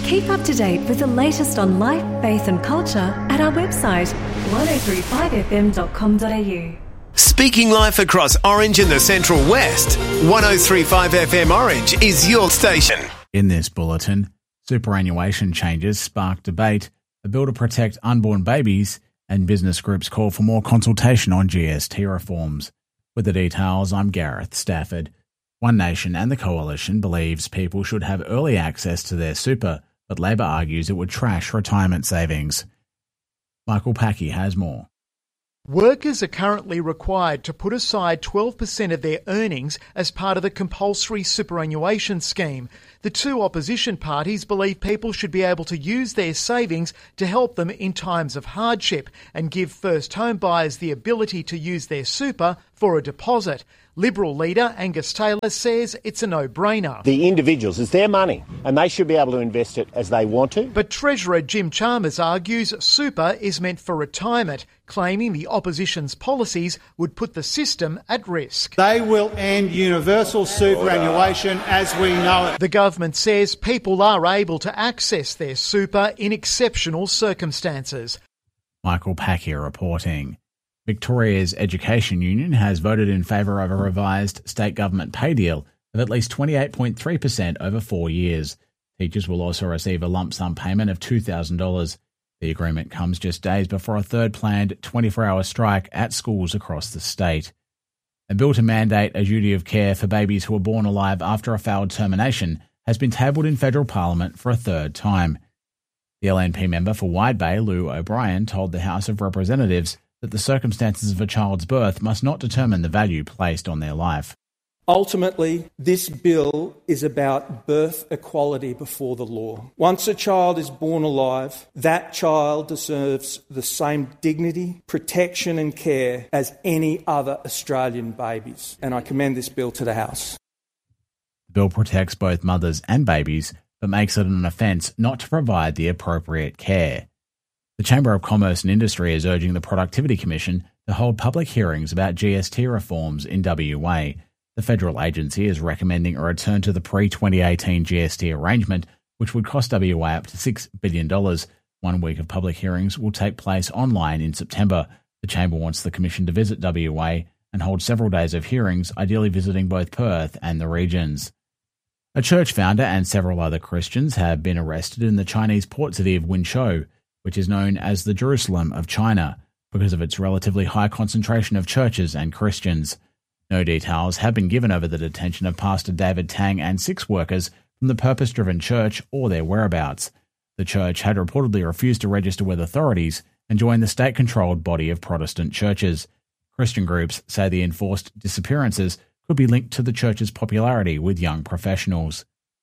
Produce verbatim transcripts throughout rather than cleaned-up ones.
Keep up to date with the latest on life, faith and culture at our website one oh three five f m dot com dot a u. Speaking life across Orange and the Central West, one oh three point five F M Orange is your station. In this bulletin, superannuation changes spark debate, a bill to protect unborn babies, and business groups call for more consultation on G S T reforms. With the details, I'm Gareth Stafford. One Nation and the Coalition believes people should have early access to their super, but Labor argues it would trash retirement savings. Michael Packey has more. Workers are currently required to put aside twelve percent of their earnings as part of the compulsory superannuation scheme. The two opposition parties believe people should be able to use their savings to help them in times of hardship and give first home buyers the ability to use their super for a deposit. Liberal leader Angus Taylor says it's a no-brainer. The individuals, it's their money and they should be able to invest it as they want to. But Treasurer Jim Chalmers argues super is meant for retirement, claiming the opposition's policies would put the system at risk. They will end universal superannuation as we know it. The government says people are able to access their super in exceptional circumstances. Michael Packey reporting. Victoria's Education Union has voted in favour of a revised state government pay deal of at least twenty-eight point three percent over four years. Teachers will also receive a lump sum payment of two thousand dollars. The agreement comes just days before a third planned twenty-four hour strike at schools across the state. A bill to mandate a duty of care for babies who are born alive after a failed termination has been tabled in federal parliament for a third time. The L N P member for Wide Bay, Lou O'Brien, told the House of Representatives that the circumstances of a child's birth must not determine the value placed on their life. Ultimately, this bill is about birth equality before the law. Once a child is born alive, that child deserves the same dignity, protection and care as any other Australian babies. And I commend this bill to the House. The bill protects both mothers and babies, but makes it an offence not to provide the appropriate care. The Chamber of Commerce and Industry is urging the Productivity Commission to hold public hearings about G S T reforms in W A. The federal agency is recommending a return to the pre-twenty eighteen G S T arrangement, which would cost W A up to six billion dollars. One week of public hearings will take place online in September. The Chamber wants the Commission to visit W A and hold several days of hearings, ideally visiting both Perth and the regions. A church founder and several other Christians have been arrested in the Chinese port city of Winchou, which is known as the Jerusalem of China, because of its relatively high concentration of churches and Christians. No details have been given over the detention of Pastor David Tang and six workers from the Purpose-Driven Church or their whereabouts. The church had reportedly refused to register with authorities and join the state-controlled body of Protestant churches. Christian groups say the enforced disappearances could be linked to the church's popularity with young professionals.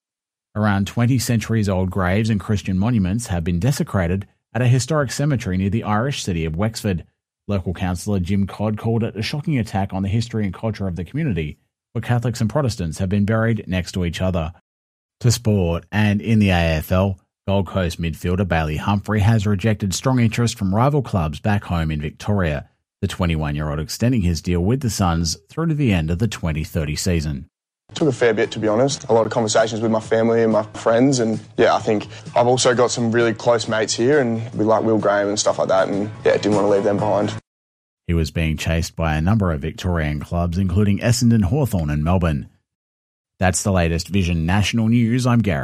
Around twenty centuries-old graves and Christian monuments have been desecrated at a historic cemetery near the Irish city of Wexford. Local councillor Jim Codd called it a shocking attack on the history and culture of the community, where Catholics and Protestants have been buried next to each other. To sport, and in the A F L, Gold Coast midfielder Bailey Humphrey has rejected strong interest from rival clubs back home in Victoria, the twenty-one-year-old extending his deal with the Suns through to the end of the twenty thirty season. Took a fair bit, to be honest. A lot of conversations with my family and my friends, and yeah, I think I've also got some really close mates here, and we like Will Graham and stuff like that, and yeah, didn't want to leave them behind. He was being chased by a number of Victorian clubs, including Essendon, Hawthorn and Melbourne. That's the latest Vision National News. I'm Gary.